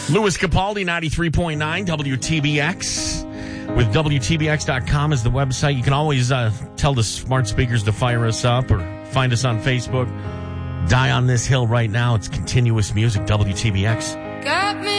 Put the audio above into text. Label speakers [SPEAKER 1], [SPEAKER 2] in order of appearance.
[SPEAKER 1] Louis Capaldi, 93.9 WTBX. With WTBX.com as the website. You can always tell the smart speakers to fire us up or find us on Facebook. Die on This Hill right now. It's continuous music, WTBX.
[SPEAKER 2] Got me.